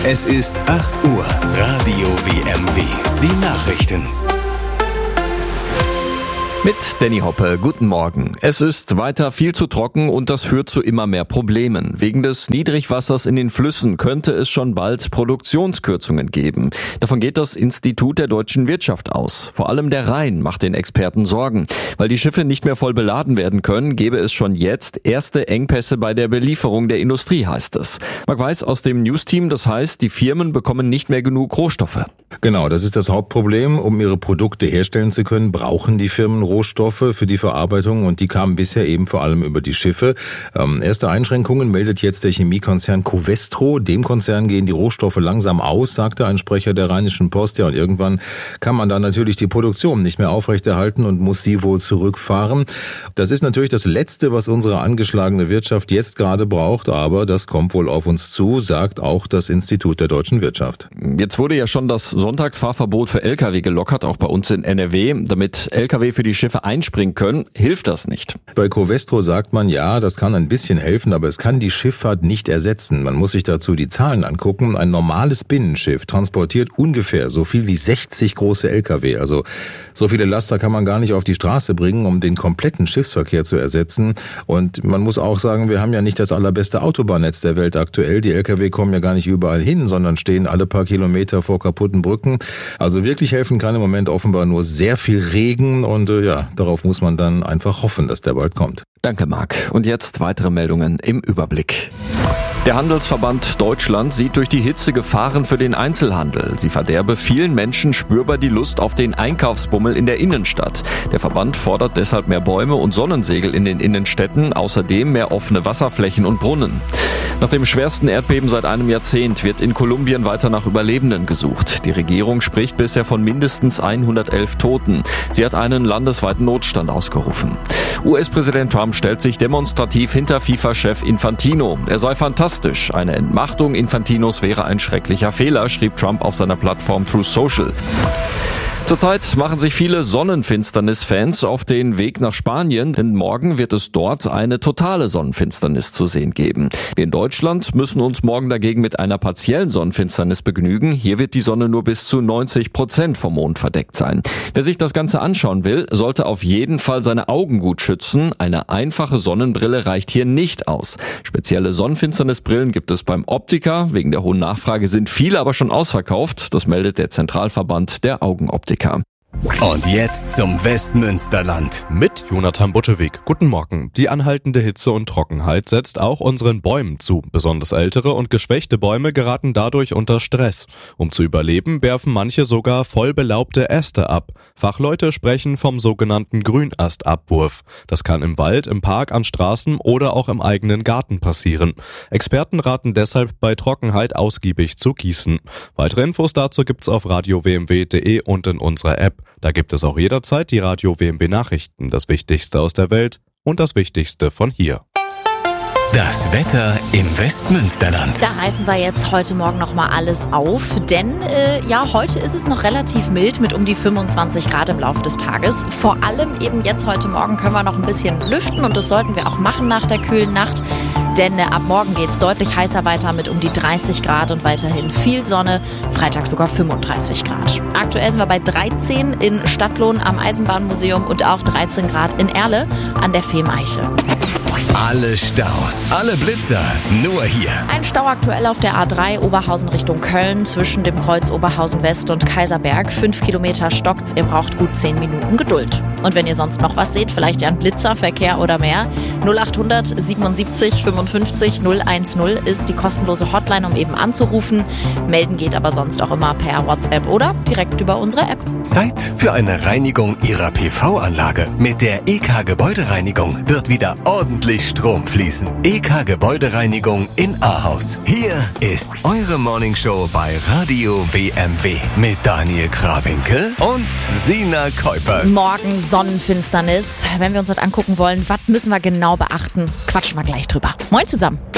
Es ist 8 Uhr. Radio WMW. Die Nachrichten. Mit Danny Hoppe, guten Morgen. Es ist weiter viel zu trocken und das führt zu immer mehr Problemen. Wegen des Niedrigwassers in den Flüssen könnte es schon bald Produktionskürzungen geben. Davon geht das Institut der deutschen Wirtschaft aus. Vor allem der Rhein macht den Experten Sorgen. Weil die Schiffe nicht mehr voll beladen werden können, gäbe es schon jetzt erste Engpässe bei der Belieferung der Industrie, heißt es. Marc Weiß aus dem News-Team, das heißt, die Firmen bekommen nicht mehr genug Rohstoffe. Genau, das ist das Hauptproblem. Um ihre Produkte herstellen zu können, brauchen die Firmen Rohstoffe für die Verarbeitung und die kamen bisher eben vor allem über die Schiffe. Erste Einschränkungen meldet jetzt der Chemiekonzern Covestro. Dem Konzern gehen die Rohstoffe langsam aus, sagte ein Sprecher der Rheinischen Post. Ja, und irgendwann kann man dann natürlich die Produktion nicht mehr aufrechterhalten und muss sie wohl zurückfahren. Das ist natürlich das Letzte, was unsere angeschlagene Wirtschaft jetzt gerade braucht, aber das kommt wohl auf uns zu, sagt auch das Institut der deutschen Wirtschaft. Jetzt wurde ja schon das Sonntagsfahrverbot für Lkw gelockert, auch bei uns in NRW. Damit Lkw für die Schiffe einspringen können, hilft das nicht. Bei Covestro sagt man, ja, das kann ein bisschen helfen, aber es kann die Schifffahrt nicht ersetzen. Man muss sich dazu die Zahlen angucken. Ein normales Binnenschiff transportiert ungefähr so viel wie 60 große Lkw. Also so viele Laster kann man gar nicht auf die Straße bringen, um den kompletten Schiffsverkehr zu ersetzen. Und man muss auch sagen, wir haben ja nicht das allerbeste Autobahnnetz der Welt aktuell. Die Lkw kommen ja gar nicht überall hin, sondern stehen alle paar Kilometer vor kaputten Brücken. Also wirklich helfen kann im Moment offenbar nur sehr viel Regen und darauf muss man dann einfach hoffen, dass der bald kommt. Danke, Marc. Und jetzt weitere Meldungen im Überblick. Der Handelsverband Deutschland sieht durch die Hitze Gefahren für den Einzelhandel. Sie verderbe vielen Menschen spürbar die Lust auf den Einkaufsbummel in der Innenstadt. Der Verband fordert deshalb mehr Bäume und Sonnensegel in den Innenstädten, außerdem mehr offene Wasserflächen und Brunnen. Nach dem schwersten Erdbeben seit einem Jahrzehnt wird in Kolumbien weiter nach Überlebenden gesucht. Die Regierung spricht bisher von mindestens 111 Toten. Sie hat einen landesweiten Notstand ausgerufen. US-Präsident Trump stellt sich demonstrativ hinter FIFA-Chef Infantino. Er sei fantastisch. Eine Entmachtung Infantinos wäre ein schrecklicher Fehler, schrieb Trump auf seiner Plattform Truth Social. Zurzeit machen sich viele Sonnenfinsternis-Fans auf den Weg nach Spanien, denn morgen wird es dort eine totale Sonnenfinsternis zu sehen geben. Wir in Deutschland müssen uns morgen dagegen mit einer partiellen Sonnenfinsternis begnügen. Hier wird die Sonne nur bis zu 90% vom Mond verdeckt sein. Wer sich das Ganze anschauen will, sollte auf jeden Fall seine Augen gut schützen. Eine einfache Sonnenbrille reicht hier nicht aus. Spezielle Sonnenfinsternisbrillen gibt es beim Optiker. Wegen der hohen Nachfrage sind viele aber schon ausverkauft. Das meldet der Zentralverband der Augenoptiker. Und jetzt zum Westmünsterland. Mit Jonathan Butteweg. Guten Morgen. Die anhaltende Hitze und Trockenheit setzt auch unseren Bäumen zu. Besonders ältere und geschwächte Bäume geraten dadurch unter Stress. Um zu überleben, werfen manche sogar voll belaubte Äste ab. Fachleute sprechen vom sogenannten Grünastabwurf. Das kann im Wald, im Park, an Straßen oder auch im eigenen Garten passieren. Experten raten deshalb bei Trockenheit ausgiebig zu gießen. Weitere Infos dazu gibt's auf radiowmw.de und in unserer App. Da gibt es auch jederzeit die Radio WMW Nachrichten, das Wichtigste aus der Welt und das Wichtigste von hier. Das Wetter im Westmünsterland. Da reißen wir jetzt heute Morgen nochmal alles auf, denn heute ist es noch relativ mild mit um die 25 Grad im Laufe des Tages. Vor allem eben jetzt heute Morgen können wir noch ein bisschen lüften und das sollten wir auch machen nach der kühlen Nacht. Denn ab morgen geht es deutlich heißer weiter mit um die 30 Grad und weiterhin viel Sonne. Freitag sogar 35 Grad. Aktuell sind wir bei 13 in Stadtlohn am Eisenbahnmuseum und auch 13 Grad in Erle an der Fehmarche. Alle Staus, alle Blitzer, nur hier. Ein Stau aktuell auf der A3 Oberhausen Richtung Köln zwischen dem Kreuz Oberhausen West und Kaiserberg. 5 Kilometer stockt's, ihr braucht gut 10 Minuten Geduld. Und wenn ihr sonst noch was seht, vielleicht ja ein Blitzerverkehr oder mehr, 0800 77 55 010 ist die kostenlose Hotline, um eben anzurufen. Melden geht aber sonst auch immer per WhatsApp oder direkt über unsere App. Zeit für eine Reinigung Ihrer PV-Anlage. Mit der EK Gebäudereinigung wird wieder ordentlich Strom fließen. EK Gebäudereinigung in Ahaus. Hier ist eure Morningshow bei Radio WMW mit Daniel Krawinkel und Sina Kuipers. Morgen Sonnenfinsternis. Wenn wir uns das angucken wollen, was müssen wir genau beachten, quatschen wir gleich drüber. Moin zusammen.